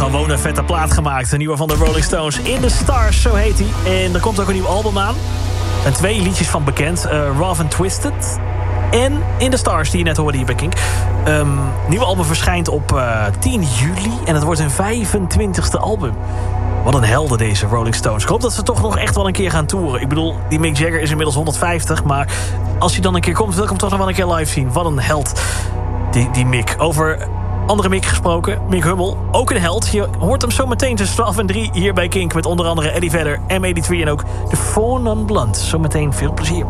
gewoon een vette plaat gemaakt. Een nieuwe van de Rolling Stones. In the Stars, zo heet hij. En er komt ook een nieuw album aan. Er zijn 2 liedjes van bekend. Rough and Twisted. En In the Stars, die je net hoorde hier bij Kink. Nieuwe album verschijnt op 10 juli. En het wordt hun 25e album. Wat een helden deze Rolling Stones. Ik hoop dat ze toch nog echt wel een keer gaan toeren. Ik bedoel, die Mick Jagger is inmiddels 150. Maar als hij dan een keer komt, wil ik hem toch nog wel een keer live zien. Wat een held, die Mick. Over andere Mick gesproken, Mick Hummel. Ook een held. Je hoort hem zo meteen tussen 12 en 3 hier bij Kink. Met onder andere Eddie Vedder, M83 en ook de Four Non Blonde. Zometeen veel plezier.